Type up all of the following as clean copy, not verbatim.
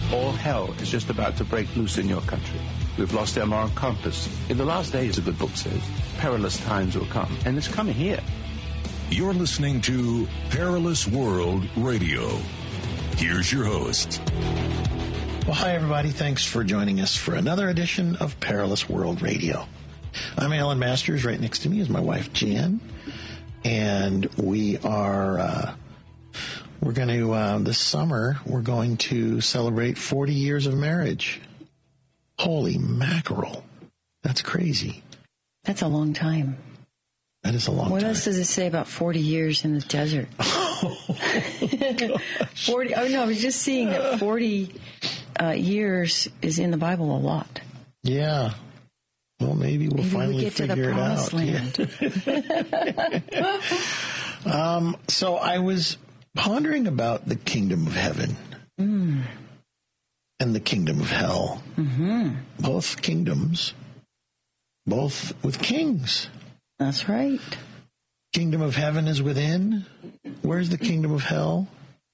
All hell is just about to break loose in your country. We've lost our moral compass. In the last days, the good book says, perilous times will come, and it's coming here. You're listening to Perilous World Radio. Here's your host. Well, hi, everybody. Thanks for joining us for another edition of Perilous World Radio. I'm Alan Masters. Right next to me is my wife, Jan. And we are, we're going to, this summer, we're going to celebrate 40 years of marriage. Holy mackerel. That's crazy. That's a long time. That is a long time. What else does it say about 40 years in the desert? 40. Oh, no, I was just seeing that 40 years is in the Bible a lot. Yeah. Well, maybe we'll finally figure it out. Land. So I was pondering about the kingdom of heaven and the kingdom of hell. Mm-hmm. Both kingdoms, both with kings. That's right. Kingdom of heaven is within. Where's the kingdom of hell?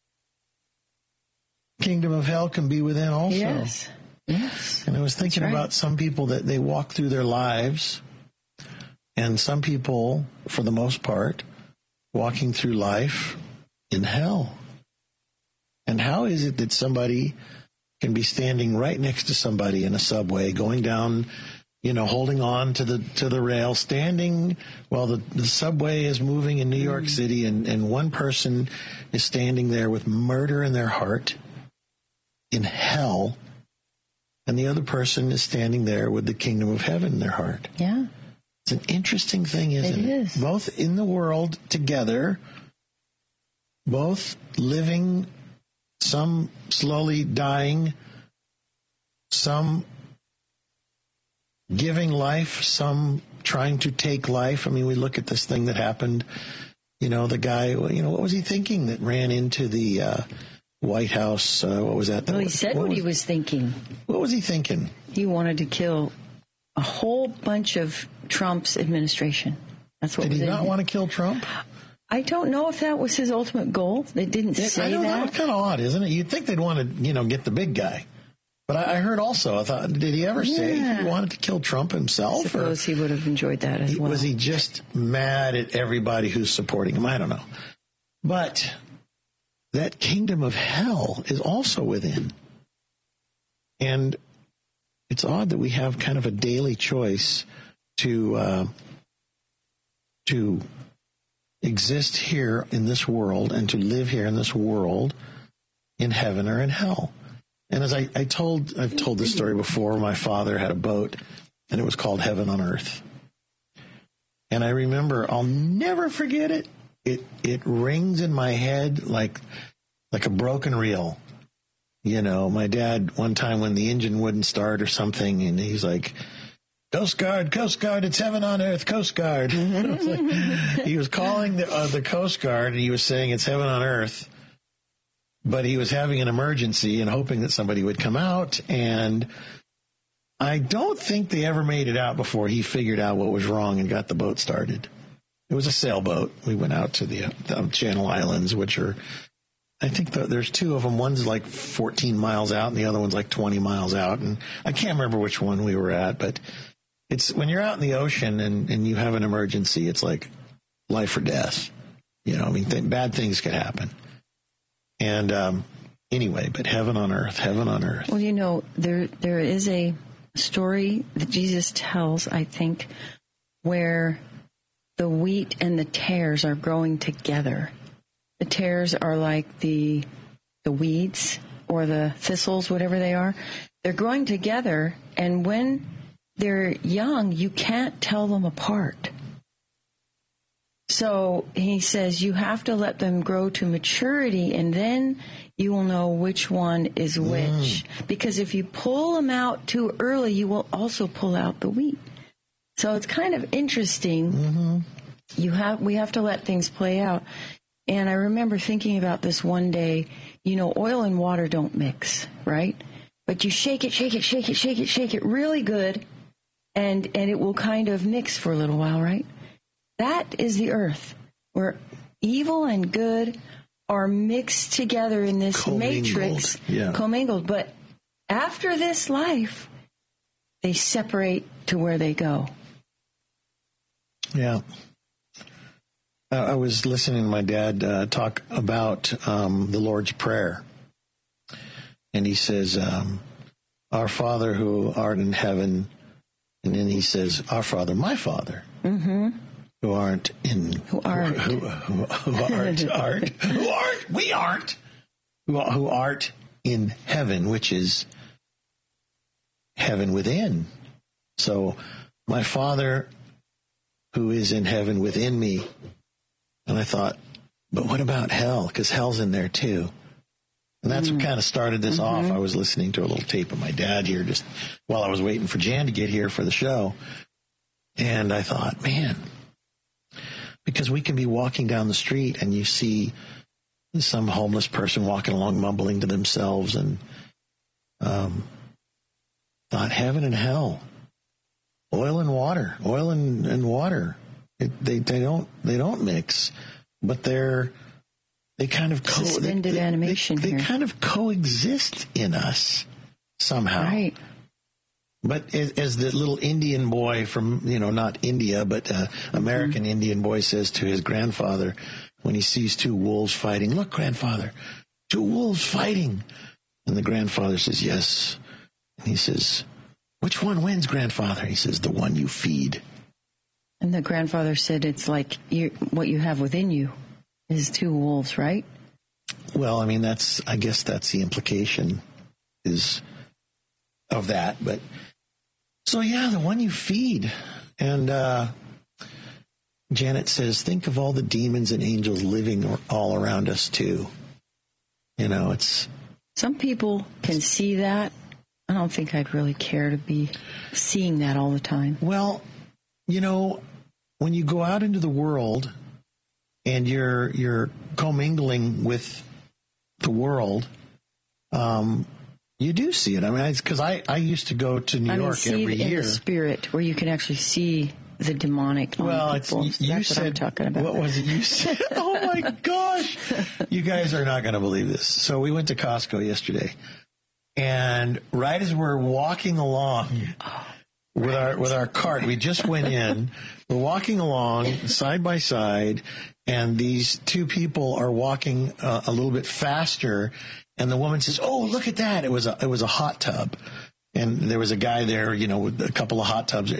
Kingdom of hell can be within also. Yes. Yes. And I was thinking about some people that they walk through their lives, and some people, for the most part, walking through life in hell. And how is it that somebody can be standing right next to somebody in a subway, going down, holding on to the rail, standing while the subway is moving in New York City, and one person is standing there with murder in their heart in hell, and the other person is standing there with the kingdom of heaven in their heart. Yeah. It's an interesting thing, isn't it? It is. Both in the world together, both living, some slowly dying, some giving life, some trying to take life. I mean, we look at this thing that happened, the guy, what was he thinking that ran into the White House? What was that? Well, he said what he was thinking. What was he thinking? He wanted to kill a whole bunch of Trump's administration. That's what. Did he not want to kill Trump? I don't know if that was his ultimate goal. They didn't say that. It's kind of odd, isn't it? You'd think they'd want to, get the big guy. But I heard also, I thought, did he ever say he wanted to kill Trump himself? I suppose he would have enjoyed that as well. Was he just mad at everybody who's supporting him? I don't know. But that kingdom of hell is also within. And it's odd that we have kind of a daily choice to exist here in this world and to live here in this world in heaven or in hell. And as I've told this story before, my father had a boat, and it was called Heaven on Earth. And I remember, I'll never forget it. It rings in my head like a broken reel. My dad, one time when the engine wouldn't start or something, and he's like, Coast Guard, it's heaven on earth, Coast Guard. He was calling the Coast Guard, and he was saying it's heaven on earth. But he was having an emergency and hoping that somebody would come out. And I don't think they ever made it out before he figured out what was wrong and got the boat started. It was a sailboat. We went out to the Channel Islands, which are, I think there's two of them. One's like 14 miles out and the other one's like 20 miles out. And I can't remember which one we were at, but it's when you're out in the ocean and you have an emergency, it's like life or death. Bad things could happen. And anyway, but heaven on earth. Well, there is a story that Jesus tells, I think, where the wheat and the tares are growing together. The tares are like the weeds or the thistles, whatever they are. They're growing together, and when they're young, you can't tell them apart. So he says you have to let them grow to maturity, and then you will know which one is which. Because if you pull them out too early, you will also pull out the wheat. So it's kind of interesting. Mm-hmm. We have to let things play out. And I remember thinking about this one day. Oil and water don't mix, right? But you shake it really good, and it will kind of mix for a little while, right? That is the earth, where evil and good are mixed together in this matrix, commingled. But after this life, they separate to where they go. Yeah. I was listening to my dad talk about the Lord's Prayer. And he says, Our Father who art in heaven. And then he says, Our Father, my Father. Mm-hmm. Who art in... Who art. Who art in heaven, which is heaven within. So, my Father who is in heaven within me. And I thought, but what about hell? Because hell's in there too. And that's what kind of started this off. I was listening to a little tape of my dad here just while I was waiting for Jan to get here for the show. And I thought, man, because we can be walking down the street and you see some homeless person walking along mumbling to themselves, and thought heaven and hell, oil and water, water. They don't mix, but they kind of suspended animation. They kind of coexist in us somehow. Right. But as the little Indian boy from, not India, but American Indian boy says to his grandfather when he sees two wolves fighting, "Look, grandfather, two wolves fighting." And the grandfather says, "Yes." And he says, "Which one wins, grandfather?" He says, "The one you feed." And the grandfather said, it's like what you have within you is two wolves, right? Well, I mean, I guess that's the implication is of that. But so, yeah, the one you feed. And Janet says, think of all the demons and angels living all around us too. It's... Some people can see that. I don't think I'd really care to be seeing that all the time. Well, when you go out into the world and you're commingling with the world, you do see it. I mean, because I used to go to New York every year. In the spirit, where you can actually see the demonic on people. That's what I'm talking about. What was it you said? Oh, my gosh. You guys are not going to believe this. So we went to Costco yesterday, and right as we're walking along with our cart, we just went in, we're walking along side by side, and these two people are walking a little bit faster, and the woman says, "Oh, look at that." It was a hot tub. And there was a guy there, with a couple of hot tubs.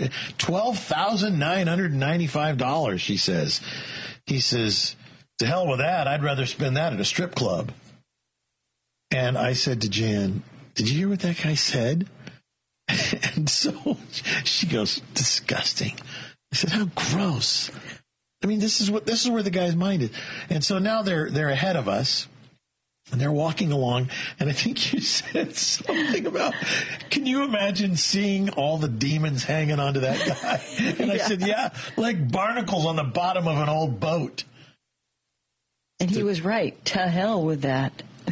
$12,995, she says. He says, "To hell with that. I'd rather spend that at a strip club." And I said to Jan, "Did you hear what that guy said?" And so she goes, "Disgusting." I said, "How gross." I mean, this is where the guy's mind is. And so now they're ahead of us. And they're walking along, and I think you said something about, can you imagine seeing all the demons hanging onto that guy? And I said, yeah, like barnacles on the bottom of an old boat. And he was right. To hell with that.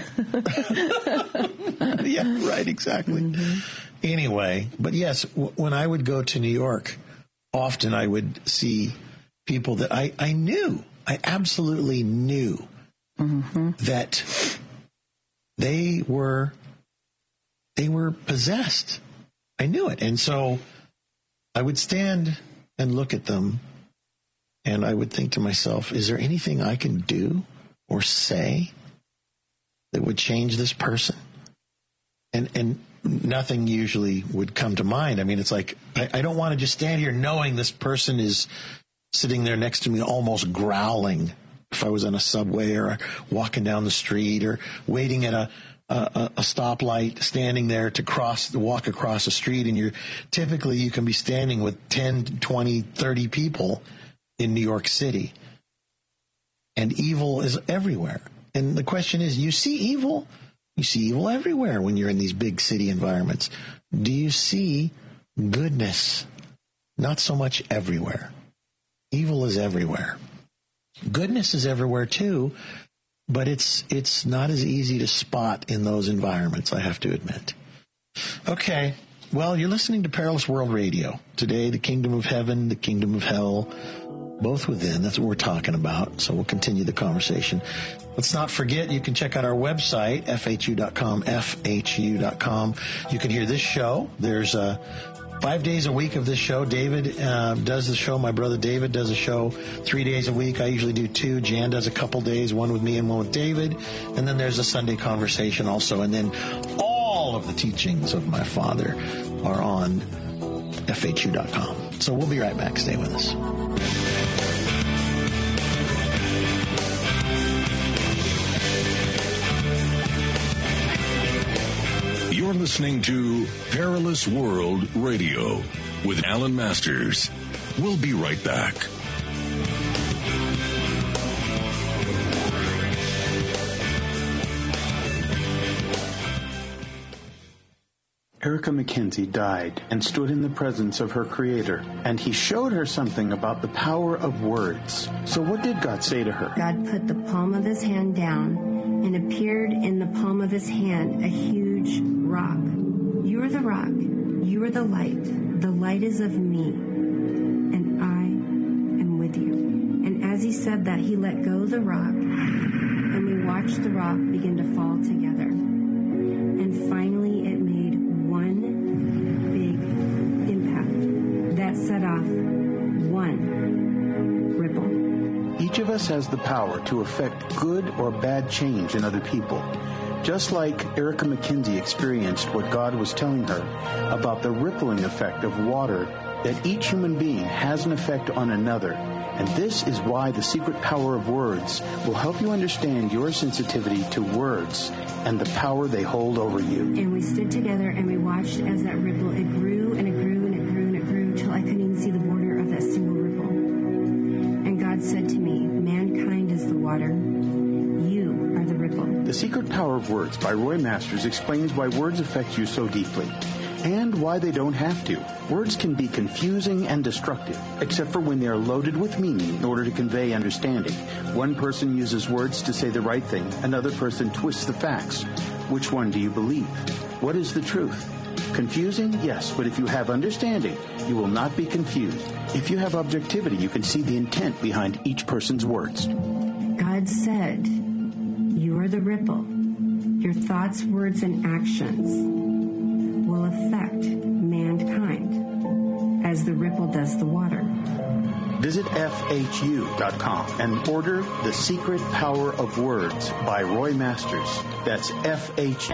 Yeah, right, exactly. Mm-hmm. Anyway, but yes, when I would go to New York, often I would see people that I knew, I absolutely knew that they were possessed. I knew it. And so I would stand and look at them, and I would think to myself, is there anything I can do or say that would change this person? And nothing usually would come to mind. I mean, it's like, I don't want to just stand here knowing this person is sitting there next to me almost growling. If I was on a subway or walking down the street or waiting at a stoplight, standing there to walk across the street, and you can be standing with 10, 20, 30 people in New York City. And evil is everywhere. And the question is, you see evil? You see evil everywhere when you're in these big city environments. Do you see goodness? Not so much everywhere. Evil is everywhere. Goodness is everywhere too, but it's not as easy to spot in those environments, I have to admit. Okay, well, you're listening to Perilous World Radio. Today, the kingdom of heaven, the kingdom of hell. both within. That's what we're talking about. So we'll continue the conversation. Let's not forget, you can check out our website, FHU.com, FHU.com. You can hear this show. There's 5 days a week of this show. David does the show. My brother David does a show 3 days a week. I usually do 2. Jan does a couple days, one with me and one with David. And then there's a Sunday conversation also. And then all of the teachings of my father are on FHU.com. So we'll be right back. Stay with us. You're listening to Perilous World Radio with Alan Masters. We'll be right back. Erica McKenzie died and stood in the presence of her Creator, and He showed her something about the power of words. So what did God say to her? God put the palm of His hand down, and appeared in the palm of His hand a huge rock. You are the rock. You are the light. The light is of me, and I am with you. And as He said that, He let go of the rock, and we watched the rock begin to fall together. And finally, it made one big impact that set off one ripple. Each of us has the power to affect good or bad change in other people. Just like Erica McKenzie experienced what God was telling her about the rippling effect of water, that each human being has an effect on another. And this is why the secret power of words will help you understand your sensitivity to words and the power they hold over you. And we stood together and we watched as that ripple, it grew and it grew and it grew and it grew till I couldn't even see the border of that single ripple. And God said to me, mankind is the water. You are the ripple. The Secret Power of Words by Roy Masters explains why words affect you so deeply, and why they don't have to. Words can be confusing and destructive, except for when they are loaded with meaning in order to convey understanding. One person uses words to say the right thing, another person twists the facts. Which one do you believe? What is the truth? Confusing? Yes, but if you have understanding, you will not be confused. If you have objectivity, you can see the intent behind each person's words. God said, you are the ripple. Your thoughts, words, and actions will affect mankind as the ripple does the water. Visit FHU.com and order The Secret Power of Words by Roy Masters. That's FHU.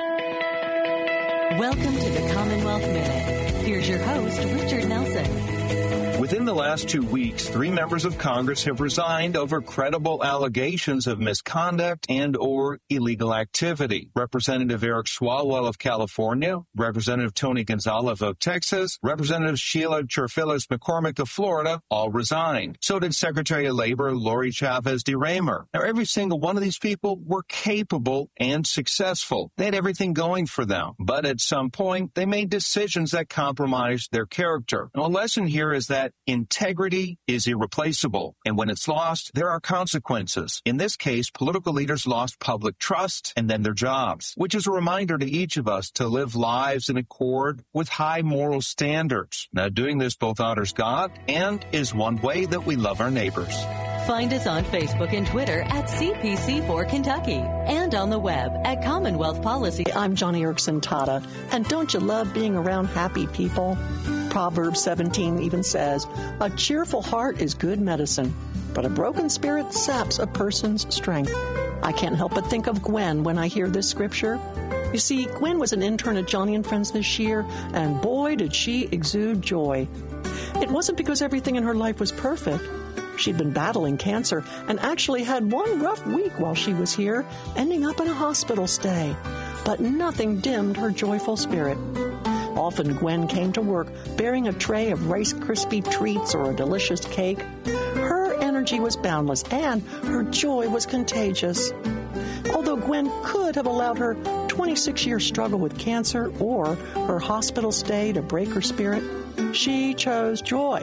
Welcome to the Commonwealth Minute. Here's your host, Richard Nelson. Within the last 2 weeks, 3 members of Congress have resigned over credible allegations of misconduct and or illegal activity. Representative Eric Swalwell of California, Representative Tony Gonzalez of Texas, Representative Sheila Cherfilis McCormick of Florida all resigned. So did Secretary of Labor Lori Chavez de Raymer. Now, every single one of these people were capable and successful. They had everything going for them. But at some point, they made decisions that compromised their character. Now, a lesson here is that integrity is irreplaceable, and when it's lost, there are consequences. In this case, political leaders lost public trust and then their jobs, which is a reminder to each of us to live lives in accord with high moral standards. Now, doing this both honors God and is one way that we love our neighbors. Find us on Facebook and Twitter at CPC4 Kentucky and on the web at Commonwealth Policy. I'm Johnny Erickson Tata, and don't you love being around happy people? Proverbs 17 even says, a cheerful heart is good medicine, but a broken spirit saps a person's strength. I can't help but think of Gwen when I hear this scripture. You see, Gwen was an intern at Johnny and Friends this year, and boy, did she exude joy. It wasn't because everything in her life was perfect. She'd been battling cancer and actually had one rough week while she was here, ending up in a hospital stay. But nothing dimmed her joyful spirit. Often Gwen came to work bearing a tray of Rice Krispie treats or a delicious cake. Her energy was boundless and her joy was contagious. Although Gwen could have allowed her 26-year struggle with cancer or her hospital stay to break her spirit, she chose joy.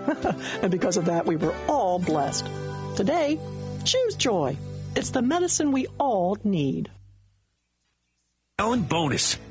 And because of that, we were all blessed. Today, choose joy. It's the medicine we all need. Alan bonus.